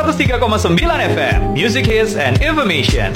103,9 FM, Music Hits and Information.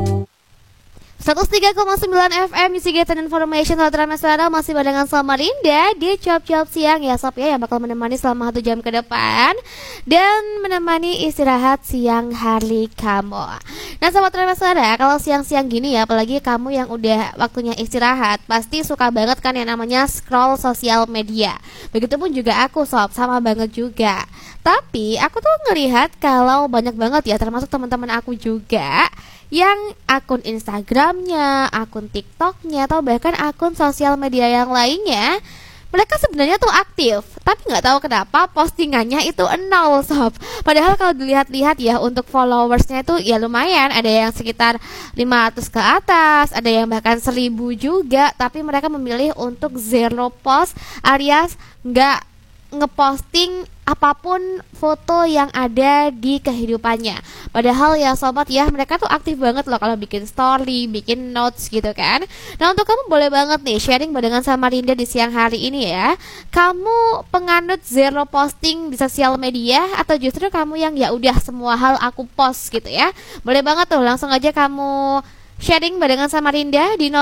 103,9 FM Music Hits and Information. Saudara Mesra masih barengan sama Rinda di Cuap-Cuap Siang ya Sob ya, yang bakal menemani selama 1 jam ke depan dan menemani istirahat siang hari kamu. Nah Sobat Mesra, kalau siang-siang gini ya, apalagi kamu yang udah waktunya istirahat, pasti suka banget kan yang namanya scroll sosial media. Begitupun juga aku Sob, sama banget juga. Tapi aku tuh ngelihat kalau banyak banget ya, termasuk teman-teman aku juga, yang akun Instagramnya, akun TikToknya, atau bahkan akun sosial media yang lainnya, mereka sebenarnya tuh aktif, tapi nggak tahu kenapa postingannya itu 0 Sob. Padahal kalau dilihat-lihat ya, untuk followersnya itu ya lumayan, ada yang sekitar 500 ke atas, ada yang bahkan 1000 juga, tapi mereka memilih untuk zero post alias nggak ngeposting apapun foto yang ada di kehidupannya. Padahal ya sobat ya, mereka tuh aktif banget loh kalau bikin story, bikin notes gitu kan. Nah untuk kamu boleh banget nih sharing barengan sama Rinda di siang hari ini ya. Kamu penganut zero posting di sosial media, atau justru kamu yang ya udah semua hal aku post gitu ya. Boleh banget tuh, langsung aja kamu sharing barengan sama Rinda di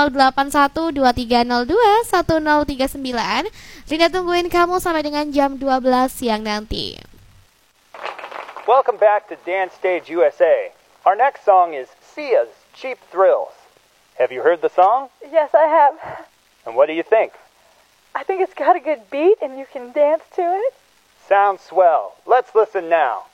081230210039. Rinda tungguin kamu sampai dengan jam 12 siang nanti. Welcome back to Dance Stage USA. Our next song is Sia's Cheap Thrills. Have you heard the song? Yes, I have. And what do you think? I think it's got a good beat and you can dance to it. Sounds swell. Let's listen now.